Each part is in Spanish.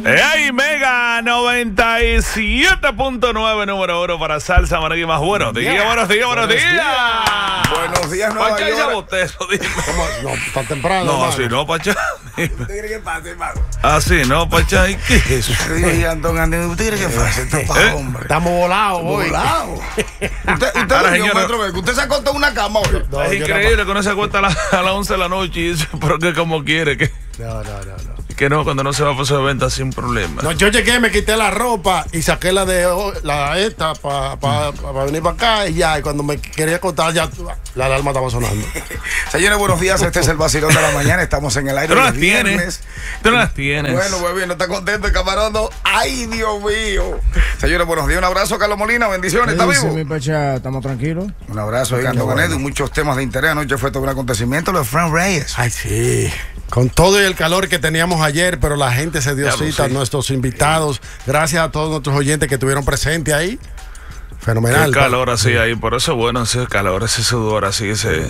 ¡Ey, Mega 97.9, número 1 para Salsa Maregui más buenos días, buenos días. Buenos días, Nueva Pacha, ya York. boté eso, dime. ¿Cómo? No, está temprano. No, hermano. así no, Pacha. ¿Usted cree que pase, hermano? Así no, Pacha. ¿Y qué es eso? ¿Usted cree que pase? Esto es para hombre. Estamos volados hoy. Volado. Usted Ahora, lo vio, señora. maestro, que usted se acostó en una cama hoy. No, Es yo increíble que uno se acuesta a las 11 de la noche y dice, pero que como quiere, que No. cuando no se va por su evento sin problema. No, yo llegué, me quité la ropa y saqué la de esta para venir para acá y ya. Y cuando me quería acostar, ya la alarma estaba sonando. Señores, buenos días. Este es el vacilón de la mañana. Estamos en el aire. Tú no de las tienes. viernes. Tú no las tienes. Bueno, muy bien, no está contento el camarón. No. Ay, Dios mío. Señores, buenos días. Un abrazo, Carlos Molina. Bendiciones. ¿Está vivo? Mi Pacha, ¿estamos tranquilos? Un abrazo, Gigante con Edu. Muchos temas de interés. Anoche fue todo un acontecimiento. Lo de Fran Reyes. Ay, sí. Con todo y el calor que teníamos ayer, pero la gente se dio Ya lo cita, sé. nuestros invitados. Gracias a todos nuestros oyentes que estuvieron presentes ahí. Fenomenal. Qué calor así ahí, por eso bueno, ese calor, ese sudor así se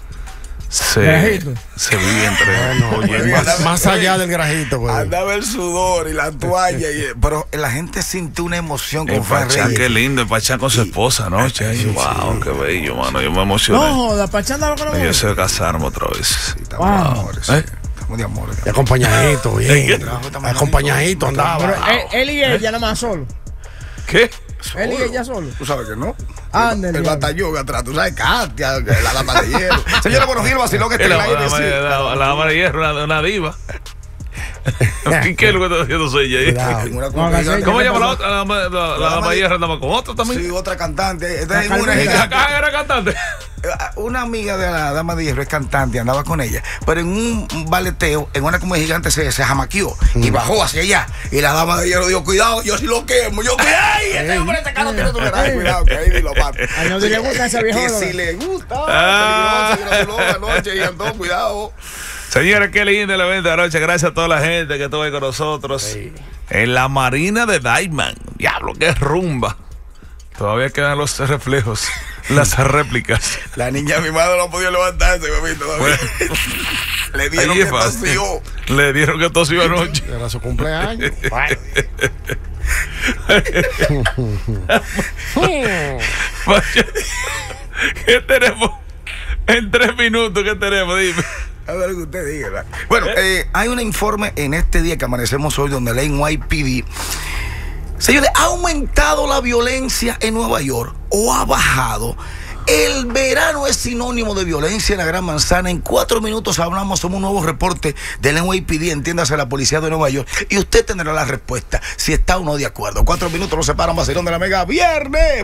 Grajito. vive entre Bueno, oyentes. más allá del grajito, güey. Andaba el sudor y la toalla. Pero la gente sintió una emoción El con Fran Pachá, Reyes. qué lindo, el Pachá con su esposa anoche. Ay, wow, qué bello, mano. Yo me emocioné. No joda, Pacha andaba con la Yo mujer. sé casarme otra vez. Estamos de Wow. amores. ¿Eh? Estamos de amores. Y acompañadito, bien. Estamos Acompañadito andaba. Pero él y ella nada más solo. ¿Qué? Él y ella solo. Tú sabes que no. Ándale, El diablo. batallón atrás. Tú sabes, Katia, la dama de hierro. Señora, buenos días, el vacilón que está en el aire. Sí. La dama de hierro, una diva. ¿Qué es lo que está haciendo ella ahí? Cuidado. En una No hagas congregación. eso. ¿Cómo llama la otra? La dama de hierro andaba con otra también. Sí, otra cantante. Esta es La una Calvita. gigante. Acá era cantante. Una amiga de la dama de hierro es cantante, andaba con ella, pero en un baleteo, en una como gigante se jamaqueó y bajó hacia allá. Y la dama de hierro dijo, cuidado, yo sí lo quemo, yo cuidado, ay, este hombre este carro tiene tu verdad, cuidado, que ahí ni lo mato. A no le gusta ese viejo. Que ¿no? si le gusta, Ah. se graduló la noche y andó, cuidado. Señores, qué lindo el evento de anoche. Gracias a toda la gente que estuvo ahí con nosotros. En la Marina de Diamond. Diablo, qué rumba. Todavía quedan los reflejos, las réplicas. La niña mi madre no podía levantarse, mami, todavía. Le dieron Ahí que es fácil. tosió. Le dieron que tosió anoche. Era su cumpleaños. Bueno. ¿Qué tenemos? En 3 minutos, ¿qué tenemos? Dime. A ver lo que usted diga. ¿verdad? Bueno, hay un informe en este día que amanecemos hoy donde el NYPD, señores, ha aumentado la violencia en Nueva York o ha bajado. El verano es sinónimo de violencia en la Gran Manzana. En 4 minutos hablamos sobre un nuevo reporte del NYPD, entiéndase, la policía de Nueva York, y usted tendrá la respuesta si está o no de acuerdo. 4 minutos nos separan, vacilón de la Mega, viernes.